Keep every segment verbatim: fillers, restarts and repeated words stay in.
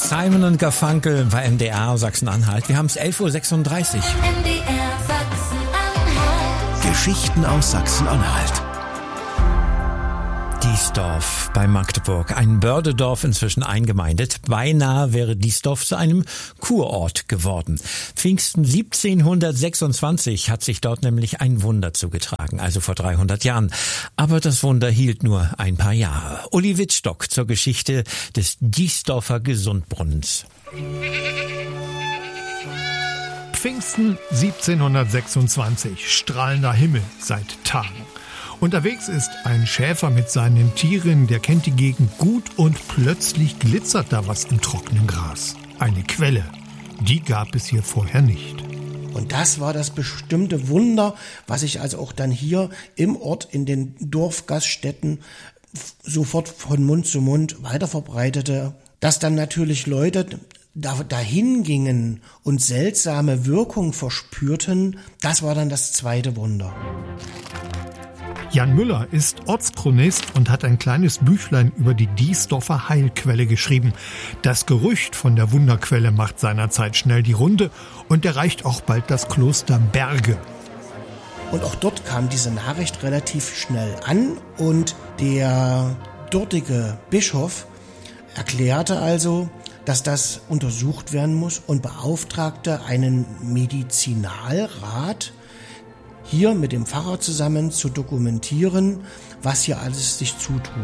Simon und Garfunkel bei M D R Sachsen-Anhalt. Wir haben es elf Uhr sechsunddreißig. M D R Sachsen-Anhalt. Geschichten aus Sachsen-Anhalt. Diesdorf bei Magdeburg, ein Bördedorf, inzwischen eingemeindet. Beinahe wäre Diesdorf zu einem Kurort geworden. Pfingsten siebzehnhundertsechsundzwanzig hat sich dort nämlich ein Wunder zugetragen, also vor dreihundert Jahren. Aber das Wunder hielt nur ein paar Jahre. Uli Wittstock zur Geschichte des Diesdorfer Gesundbrunnens. Pfingsten siebzehnhundertsechsundzwanzig, strahlender Himmel seit Tagen. Unterwegs ist ein Schäfer mit seinen Tieren, der kennt die Gegend gut und plötzlich glitzert da was im trockenen Gras. Eine Quelle, die gab es hier vorher nicht. Und das war das bestimmte Wunder, was sich also auch dann hier im Ort in den Dorfgaststätten sofort von Mund zu Mund weiterverbreitete, dass dann natürlich Leute dahin gingen und seltsame Wirkung verspürten. Das war dann das zweite Wunder. Jan Müller ist Ortschronist und hat ein kleines Büchlein über die Diesdorfer Heilquelle geschrieben. Das Gerücht von der Wunderquelle macht seinerzeit schnell die Runde und erreicht auch bald das Kloster Berge. Und auch dort kam diese Nachricht relativ schnell an und der dortige Bischof erklärte also, dass das untersucht werden muss und beauftragte einen Medizinalrat, hier mit dem Pfarrer zusammen zu dokumentieren, was hier alles sich zutrug.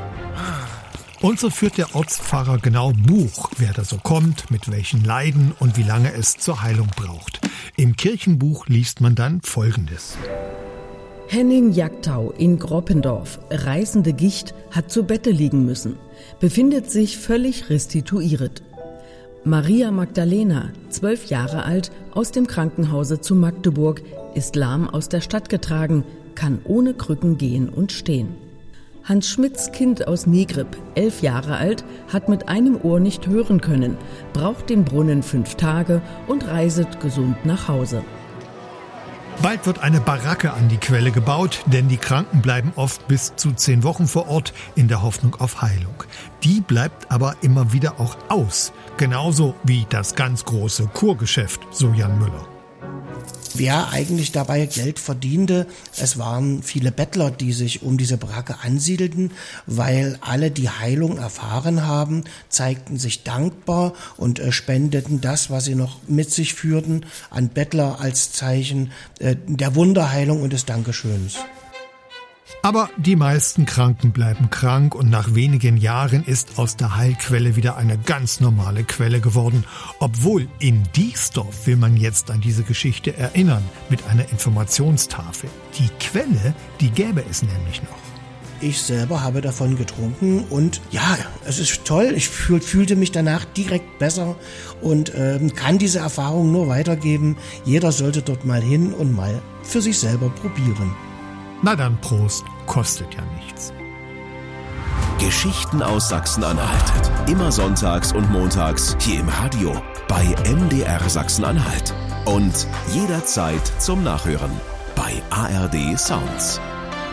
Und so führt der Ortspfarrer genau Buch, wer da so kommt, mit welchen Leiden und wie lange es zur Heilung braucht. Im Kirchenbuch liest man dann Folgendes. Henning Jagtau in Groppendorf, reißende Gicht, hat zu Bette liegen müssen, befindet sich völlig restituiert. Maria Magdalena, zwölf Jahre alt, aus dem Krankenhause zu Magdeburg, ist lahm aus der Stadt getragen, kann ohne Krücken gehen und stehen. Hans Schmidts Kind aus Negrib, elf Jahre alt, hat mit einem Ohr nicht hören können, braucht den Brunnen fünf Tage und reiset gesund nach Hause. Bald wird eine Baracke an die Quelle gebaut, denn die Kranken bleiben oft bis zu zehn Wochen vor Ort in der Hoffnung auf Heilung. Die bleibt aber immer wieder auch aus, genauso wie das ganz große Kurgeschäft, so Jan Müller. Wer eigentlich dabei Geld verdiente, es waren viele Bettler, die sich um diese Baracke ansiedelten, weil alle, die Heilung erfahren haben, zeigten sich dankbar und äh, spendeten das, was sie noch mit sich führten, an Bettler als Zeichen äh, der Wunderheilung und des Dankeschöns. Aber die meisten Kranken bleiben krank und nach wenigen Jahren ist aus der Heilquelle wieder eine ganz normale Quelle geworden. Obwohl in Diesdorf will man jetzt an diese Geschichte erinnern mit einer Informationstafel. Die Quelle, die gäbe es nämlich noch. Ich selber habe davon getrunken und ja, es ist toll. Ich fühl, fühlte mich danach direkt besser und ähm, kann diese Erfahrung nur weitergeben. Jeder sollte dort mal hin und mal für sich selber probieren. Na dann Prost, kostet ja nichts. Geschichten aus Sachsen-Anhalt. Immer sonntags und montags hier im Radio bei M D R Sachsen-Anhalt. Und jederzeit zum Nachhören bei A R D Sounds.